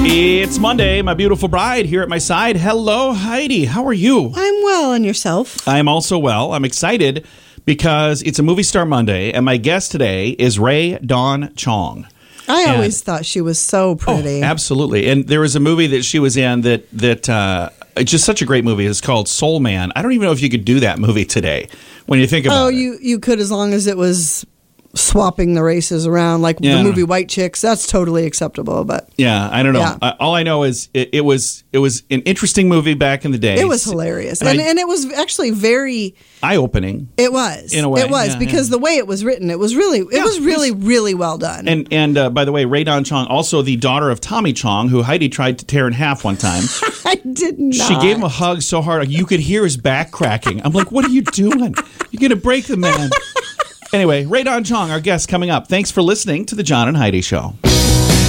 It's Monday, my beautiful bride here at my side. Hello, Heidi. How are you? I'm well, and yourself? I'm also well. I'm excited because it's a Movie Star Monday, and my guest today is Rae Dawn Chong. I always thought she was so pretty. Oh, absolutely. And there was a movie that she was in that it's just such a great movie. It's called Soul Man. I don't even know if you could do that movie today when you think about it. You could, as long as it was swapping the races around, like the movie White Chicks. That's totally acceptable. But yeah, I don't know. Yeah. All I know is it was an interesting movie back in the day. It was hilarious, and it was actually very eye-opening. It was in a way. It was because the way it was written, it was really well done. And by the way, Rae Dawn Chong, also the daughter of Tommy Chong, who Heidi tried to tear in half one time. I did not. She gave him a hug so hard you could hear his back cracking. I'm like, what are you doing? You're gonna break the man. Anyway, Rae Dawn Chong, our guest, coming up. Thanks for listening to the John and Heidi Show.